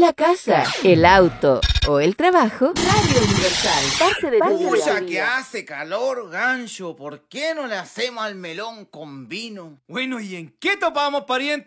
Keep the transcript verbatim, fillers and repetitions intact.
la casa, el auto o el trabajo, Radio Universal. Parte de tu Pucha, vida. que hace calor, gancho. ¿Por qué no le hacemos al melón con vino? Bueno, ¿y en qué topamos, pariente?